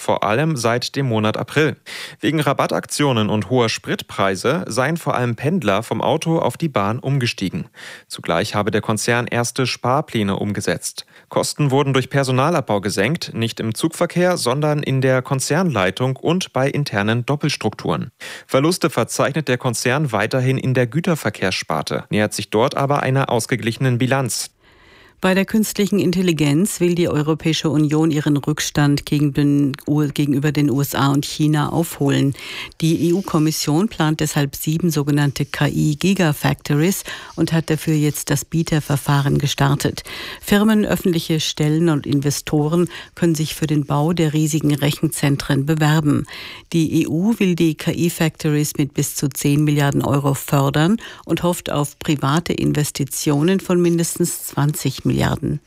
vor allem seit dem Monat April. Wegen Rabattaktionen und hoher Spritpreise seien vor allem Pendler vom Auto auf die Bahn umgestiegen. Zugleich habe der Konzern erste Sparpläne umgesetzt. Kosten wurden durch Personalabbau gesenkt, nicht im Zugverkehr, sondern in der Konzernleitung und bei internen Doppelstrukturen. Verluste verzeichnet der Konzern weiterhin in der Güterverkehrssparte, nähert sich dort aber einer ausgeglichenen Bilanz. Bei der künstlichen Intelligenz will die Europäische Union ihren Rückstand gegenüber den USA und China aufholen. Die EU-Kommission plant deshalb 7 sogenannte KI-Gigafactories und hat dafür jetzt das Bieterverfahren gestartet. Firmen, öffentliche Stellen und Investoren können sich für den Bau der riesigen Rechenzentren bewerben. Die EU will die KI-Factories mit bis zu 10 Milliarden Euro fördern und hofft auf private Investitionen von mindestens 20 Milliarden.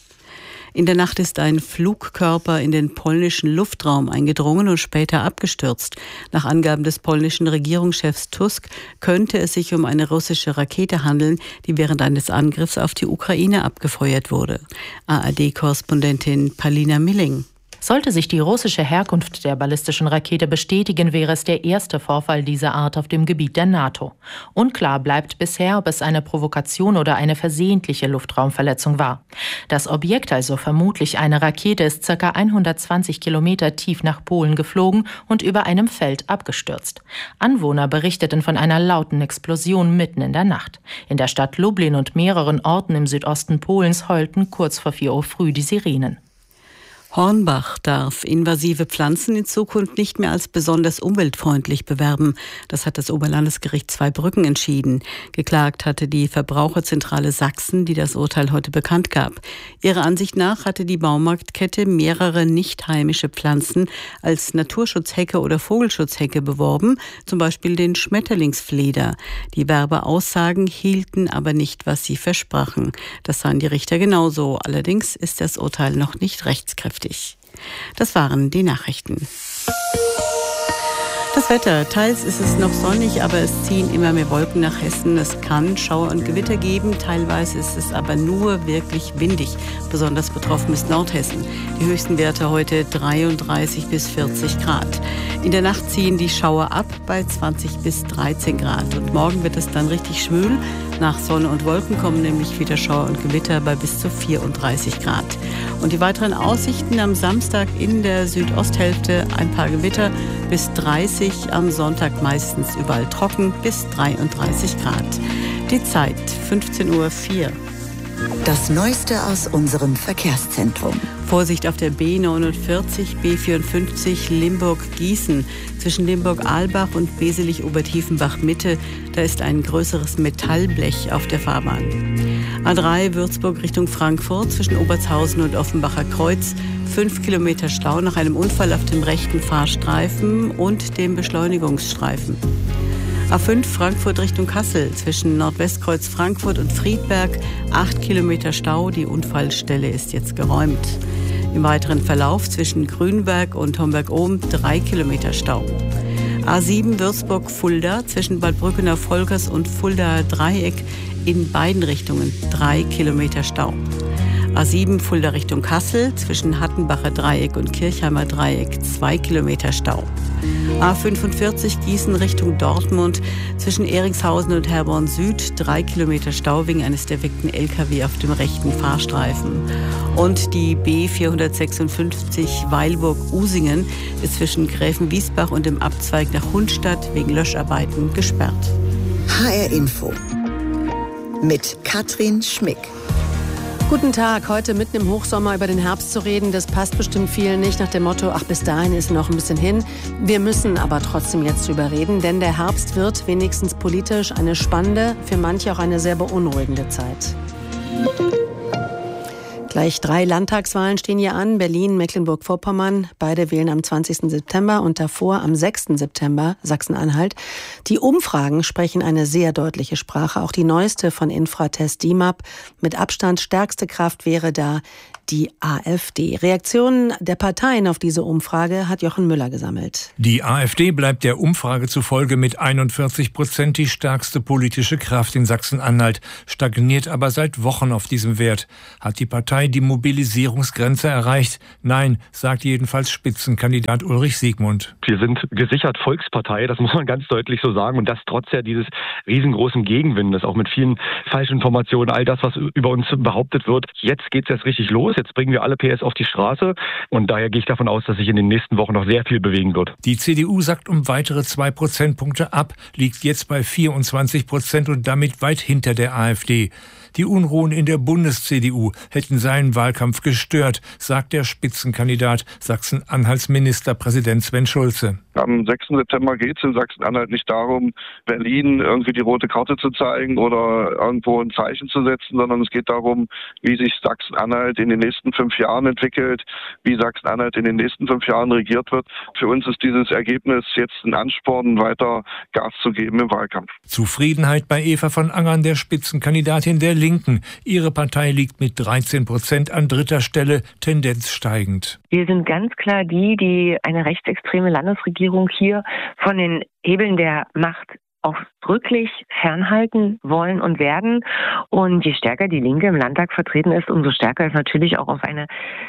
In der Nacht ist ein Flugkörper in den polnischen Luftraum eingedrungen und später abgestürzt. Nach Angaben des polnischen Regierungschefs Tusk könnte es sich um eine russische Rakete handeln, die während eines Angriffs auf die Ukraine abgefeuert wurde. ARD-Korrespondentin Palina Milling. Sollte sich die russische Herkunft der ballistischen Rakete bestätigen, wäre es der erste Vorfall dieser Art auf dem Gebiet der NATO. Unklar bleibt bisher, ob es eine Provokation oder eine versehentliche Luftraumverletzung war. Das Objekt, also vermutlich eine Rakete, ist ca. 120 Kilometer tief nach Polen geflogen und über einem Feld abgestürzt. Anwohner berichteten von einer lauten Explosion mitten in der Nacht. In der Stadt Lublin und mehreren Orten im Südosten Polens heulten kurz vor 4 Uhr früh die Sirenen. Hornbach darf invasive Pflanzen in Zukunft nicht mehr als besonders umweltfreundlich bewerben. Das hat das Oberlandesgericht Zweibrücken entschieden. Geklagt hatte die Verbraucherzentrale Sachsen, die das Urteil heute bekannt gab. Ihrer Ansicht nach hatte die Baumarktkette mehrere nicht heimische Pflanzen als Naturschutzhecke oder Vogelschutzhecke beworben, zum Beispiel den Schmetterlingsfleder. Die Werbeaussagen hielten aber nicht, was sie versprachen. Das sahen die Richter genauso. Allerdings ist das Urteil noch nicht rechtskräftig. Das waren die Nachrichten. Das Wetter. Teils ist es noch sonnig, aber es ziehen immer mehr Wolken nach Hessen. Es kann Schauer und Gewitter geben. Teilweise ist es aber nur wirklich windig. Besonders betroffen ist Nordhessen. Die höchsten Werte heute 33 bis 40 Grad. In der Nacht ziehen die Schauer ab bei 20 bis 13 Grad. Und morgen wird es dann richtig schwül. Nach Sonne und Wolken kommen nämlich wieder Schauer und Gewitter bei bis zu 34 Grad. Und die weiteren Aussichten: am Samstag in der Südosthälfte ein paar Gewitter bis 30, am Sonntag meistens überall trocken bis 33 Grad. Die Zeit 15:04 Uhr. Das Neueste aus unserem Verkehrszentrum. Vorsicht auf der B49, B54 Limburg-Gießen. Zwischen Limburg-Ahlbach und Beselich-Obertiefenbach-Mitte, da ist ein größeres Metallblech auf der Fahrbahn. A3 Würzburg Richtung Frankfurt zwischen Obertshausen und Offenbacher Kreuz. 5 Kilometer Stau nach einem Unfall auf dem rechten Fahrstreifen und dem Beschleunigungsstreifen. A5 Frankfurt Richtung Kassel zwischen Nordwestkreuz Frankfurt und Friedberg 8 Kilometer Stau. Die Unfallstelle ist jetzt geräumt. Im weiteren Verlauf zwischen Grünberg und Homberg-Ohm 3 Kilometer Stau. A7 Würzburg-Fulda zwischen Bad Brückener-Volkers und Fuldaer Dreieck in beiden Richtungen 3 Kilometer Stau. A7 Fulda Richtung Kassel zwischen Hattenbacher Dreieck und Kirchheimer Dreieck 2 Kilometer Stau. A45 Gießen Richtung Dortmund zwischen Eringshausen und Herborn Süd 3 Kilometer Stau wegen eines defekten LKW auf dem rechten Fahrstreifen. Und die B456 Weilburg-Usingen ist zwischen Gräfenwiesbach und dem Abzweig nach Hundstadt wegen Löscharbeiten gesperrt. HR Info mit Katrin Schmick. Guten Tag, heute mitten im Hochsommer über den Herbst zu reden, das passt bestimmt vielen nicht, nach dem Motto, ach, bis dahin ist noch ein bisschen hin. Wir müssen aber trotzdem jetzt drüber reden, denn der Herbst wird wenigstens politisch eine spannende, für manche auch eine sehr beunruhigende Zeit. Gleich 3 Landtagswahlen stehen hier an. Berlin, Mecklenburg-Vorpommern. Beide wählen am 20. September und davor am 6. September Sachsen-Anhalt. Die Umfragen sprechen eine sehr deutliche Sprache. Auch die neueste von Infratest DIMAP. Mit Abstand stärkste Kraft wäre da die AfD. Reaktionen der Parteien auf diese Umfrage hat Jochen Müller gesammelt. Die AfD bleibt der Umfrage zufolge mit 41% die stärkste politische Kraft in Sachsen-Anhalt, stagniert aber seit Wochen auf diesem Wert. Hat die Partei sei die Mobilisierungsgrenze erreicht. Nein, sagt jedenfalls Spitzenkandidat Ulrich Siegmund. Wir sind gesichert Volkspartei, das muss man ganz deutlich so sagen. Und das trotz ja dieses riesengroßen Gegenwindes, auch mit vielen Falschinformationen, all das, was über uns behauptet wird. Jetzt geht es erst richtig los. Jetzt bringen wir alle PS auf die Straße. Und daher gehe ich davon aus, dass sich in den nächsten Wochen noch sehr viel bewegen wird. Die CDU sackt um weitere 2 Prozentpunkte ab, liegt jetzt bei 24% und damit weit hinter der AfD. Die Unruhen in der Bundes-CDU hätten seinen Wahlkampf gestört, sagt der Spitzenkandidat Sachsen-Anhalts Ministerpräsident Sven Schulze. Am 6. September geht es in Sachsen-Anhalt nicht darum, Berlin irgendwie die rote Karte zu zeigen oder irgendwo ein Zeichen zu setzen, sondern es geht darum, wie sich Sachsen-Anhalt in den nächsten 5 Jahren entwickelt, wie Sachsen-Anhalt in den nächsten 5 Jahren regiert wird. Für uns ist dieses Ergebnis jetzt ein Ansporn, weiter Gas zu geben im Wahlkampf. Zufriedenheit bei Eva von Angern, der Spitzenkandidatin der Linken. Ihre Partei liegt mit 13% an 3. Stelle, Tendenz steigend. Wir sind ganz klar die eine rechtsextreme Landesregierung hier von den Hebeln der Macht ausdrücklich fernhalten wollen und werden. Und je stärker die Linke im Landtag vertreten ist, umso stärker ist natürlich auch auf eine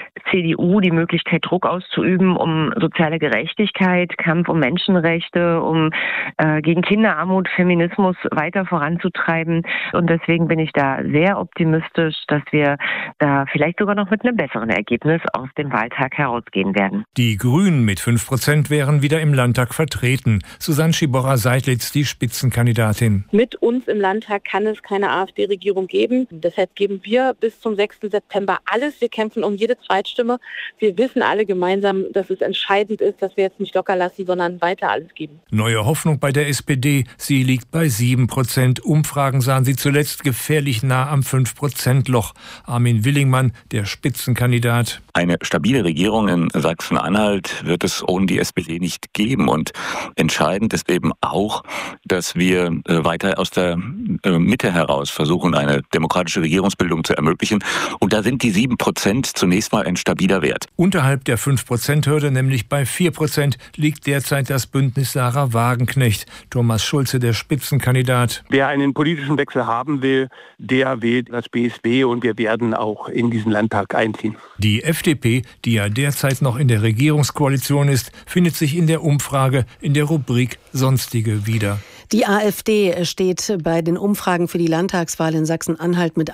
CDU die Möglichkeit, Druck auszuüben, um soziale Gerechtigkeit, Kampf um Menschenrechte, um gegen Kinderarmut, Feminismus weiter voranzutreiben. Und deswegen bin ich da sehr optimistisch, dass wir da vielleicht sogar noch mit einem besseren Ergebnis aus dem Wahltag herausgehen werden. Die Grünen mit 5% wären wieder im Landtag vertreten. Susanne Schiborra-Seidlitz, die Spitzenkandidatin. Mit uns im Landtag kann es keine AfD-Regierung geben. Deshalb geben wir bis zum 6. September alles. Wir kämpfen um jede Zweitstimme. Wir wissen alle gemeinsam, dass es entscheidend ist, dass wir jetzt nicht locker lassen, sondern weiter alles geben. Neue Hoffnung bei der SPD. Sie liegt bei 7%. Umfragen sahen sie zuletzt gefährlich nah am 5%-Loch. Armin Willingmann, der Spitzenkandidat. Eine stabile Regierung in Sachsen-Anhalt wird es ohne die SPD nicht geben. Und entscheidend ist eben auch, dass wir weiter aus der Mitte heraus versuchen, eine demokratische Regierungsbildung zu ermöglichen. Und da sind die 7% zunächst mal ein stabiler Wert. Unterhalb der 5%-Hürde, nämlich bei 4%, liegt derzeit das Bündnis Sarah Wagenknecht. Thomas Schulze, der Spitzenkandidat. Wer einen politischen Wechsel haben will, der wählt das BSW und wir werden auch in diesen Landtag einziehen. Die FDP, die ja derzeit noch in der Regierungskoalition ist, findet sich in der Umfrage in der Rubrik Sonstige wieder. Die AfD steht bei den Umfragen für die Landtagswahl in Sachsen-Anhalt mit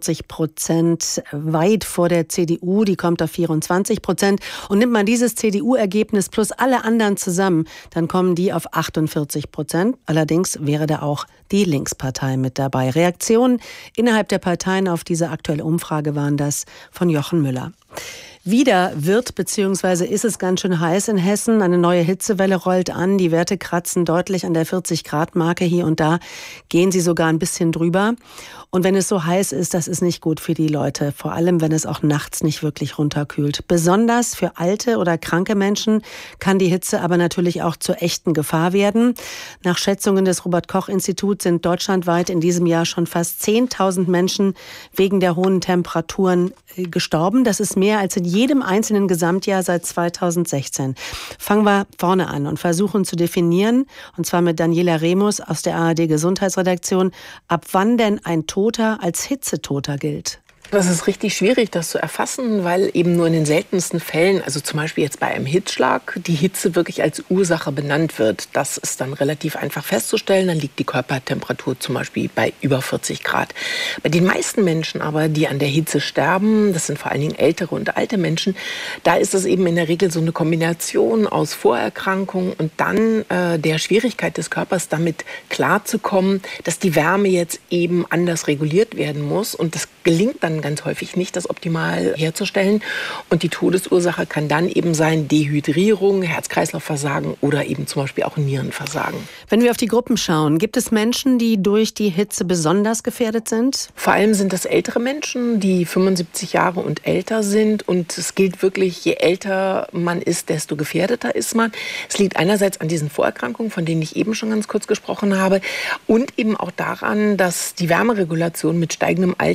41% weit vor der CDU. Die kommt auf 24%. Und nimmt man dieses CDU-Ergebnis plus alle anderen zusammen, dann kommen die auf 48%. Allerdings wäre da auch die Linkspartei mit dabei. Reaktionen innerhalb der Parteien auf diese aktuelle Umfrage waren das von Jochen Müller. Wieder wird bzw. ist es ganz schön heiß in Hessen. Eine neue Hitzewelle rollt an. Die Werte kratzen deutlich an der 40-Grad-Marke. Hier und da gehen sie sogar ein bisschen drüber. Und wenn es so heiß ist, das ist nicht gut für die Leute. Vor allem, wenn es auch nachts nicht wirklich runterkühlt. Besonders für alte oder kranke Menschen kann die Hitze aber natürlich auch zur echten Gefahr werden. Nach Schätzungen des Robert-Koch-Instituts sind deutschlandweit in diesem Jahr schon fast 10.000 Menschen wegen der hohen Temperaturen gestorben. Das ist mehr als in jedem einzelnen Gesamtjahr seit 2016. Fangen wir vorne an und versuchen zu definieren, und zwar mit Daniela Remus aus der ARD-Gesundheitsredaktion, ab wann denn ein Toter als Hitzetoter gilt. Das ist richtig schwierig, das zu erfassen, weil eben nur in den seltensten Fällen, also zum Beispiel jetzt bei einem Hitzschlag, die Hitze wirklich als Ursache benannt wird. Das ist dann relativ einfach festzustellen. Dann liegt die Körpertemperatur zum Beispiel bei über 40 Grad. Bei den meisten Menschen aber, die an der Hitze sterben, das sind vor allen Dingen ältere und alte Menschen, da ist es eben in der Regel so eine Kombination aus Vorerkrankung und dann der Schwierigkeit des Körpers, damit klarzukommen, dass die Wärme jetzt eben anders reguliert werden muss. Und das gelingt dann ganz häufig nicht, das optimal herzustellen. Und die Todesursache kann dann eben sein Dehydrierung, Herz-Kreislauf-Versagen oder eben zum Beispiel auch Nierenversagen. Wenn wir auf die Gruppen schauen, gibt es Menschen, die durch die Hitze besonders gefährdet sind? Vor allem sind das ältere Menschen, die 75 Jahre und älter sind. Und es gilt wirklich, je älter man ist, desto gefährdeter ist man. Es liegt einerseits an diesen Vorerkrankungen, von denen ich eben schon ganz kurz gesprochen habe, und eben auch daran, dass die Wärmeregulation mit steigendem Alter eben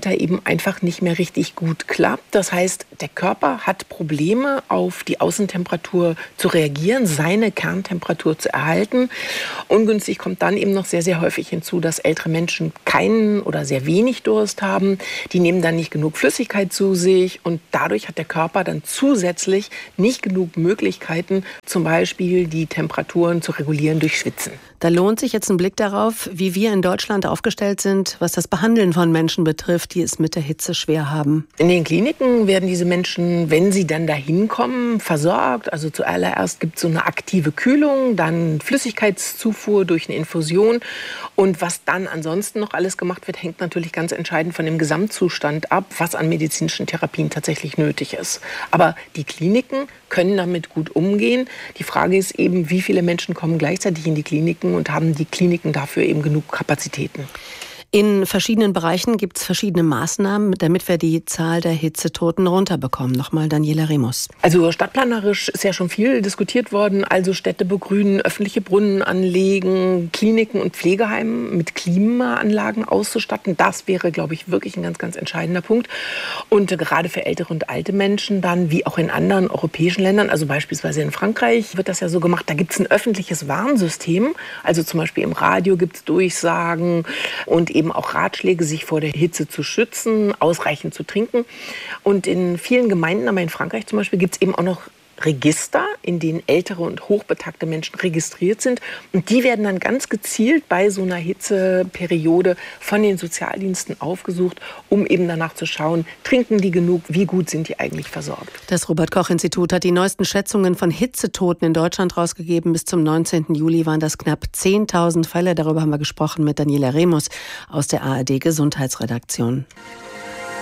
einfach nicht mehr richtig gut klappt. Das heißt, der Körper hat Probleme, auf die Außentemperatur zu reagieren, seine Kerntemperatur zu erhalten. Ungünstig kommt dann eben noch sehr, sehr häufig hinzu, dass ältere Menschen keinen oder sehr wenig Durst haben. Die nehmen dann nicht genug Flüssigkeit zu sich und dadurch hat der Körper dann zusätzlich nicht genug Möglichkeiten, zum Beispiel die Temperaturen zu regulieren durch Schwitzen. Da lohnt sich jetzt ein Blick darauf, wie wir in Deutschland aufgestellt sind, was das Behandeln von Menschen betrifft, die es mit der Hitze schwer haben. In den Kliniken werden diese Menschen, wenn sie dann dahin kommen, versorgt. Also zuallererst gibt es so eine aktive Kühlung, dann Flüssigkeitszufuhr durch eine Infusion. Und was dann ansonsten noch alles gemacht wird, hängt natürlich ganz entscheidend von dem Gesamtzustand ab, was an medizinischen Therapien tatsächlich nötig ist. Aber die Kliniken können damit gut umgehen. Die Frage ist eben, wie viele Menschen kommen gleichzeitig in die Kliniken und haben die Kliniken dafür eben genug Kapazitäten. In verschiedenen Bereichen gibt es verschiedene Maßnahmen, damit wir die Zahl der Hitzetoten runterbekommen. Nochmal Daniela Remus. Also stadtplanerisch ist ja schon viel diskutiert worden. Also Städte begrünen, öffentliche Brunnen anlegen, Kliniken und Pflegeheime mit Klimaanlagen auszustatten. Das wäre, glaube ich, wirklich ein ganz, ganz entscheidender Punkt. Und gerade für ältere und alte Menschen dann, wie auch in anderen europäischen Ländern, also beispielsweise in Frankreich wird das ja so gemacht, da gibt es ein öffentliches Warnsystem. Also zum Beispiel im Radio gibt es Durchsagen und eben auch Ratschläge, sich vor der Hitze zu schützen, ausreichend zu trinken. Und in vielen Gemeinden, aber in Frankreich zum Beispiel, gibt es eben auch noch Register, in denen ältere und hochbetagte Menschen registriert sind. Und die werden dann ganz gezielt bei so einer Hitzeperiode von den Sozialdiensten aufgesucht, um eben danach zu schauen, trinken die genug, wie gut sind die eigentlich versorgt. Das Robert-Koch-Institut hat die neuesten Schätzungen von Hitzetoten in Deutschland rausgegeben. Bis zum 19. Juli waren das knapp 10.000 Fälle. Darüber haben wir gesprochen mit Daniela Remus aus der ARD-Gesundheitsredaktion.